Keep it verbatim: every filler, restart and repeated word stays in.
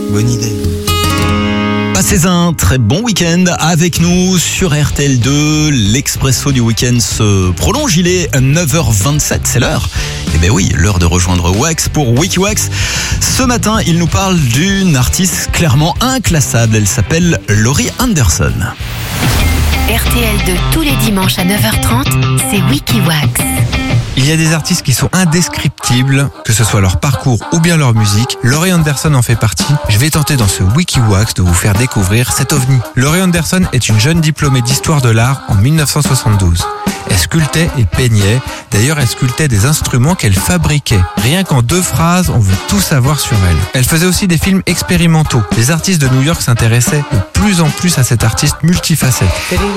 Bonne idée. Passez un très bon week-end avec nous sur R T L deux. L'expresso du week-end se prolonge. Il est neuf heures vingt-sept, c'est l'heure. Eh bien oui, l'heure de rejoindre Wax pour WikiWax. Ce matin, il nous parle d'une artiste clairement inclassable. Elle s'appelle Laurie Anderson. R T L deux tous les dimanches à neuf heures trente, c'est WikiWax. Il y a des artistes qui sont indescriptibles, que ce soit leur parcours ou bien leur musique. Laurie Anderson en fait partie. Je vais tenter dans ce WikiWax de vous faire découvrir cet ovni. Laurie Anderson est une jeune diplômée d'histoire de l'art en dix-neuf cent soixante-douze. Elle sculptait et peignait. D'ailleurs, elle sculptait des instruments qu'elle fabriquait. Rien qu'en deux phrases, on veut tout savoir sur elle. Elle faisait aussi des films expérimentaux. Les artistes de New York s'intéressaient de plus en plus à cette artiste multifacette.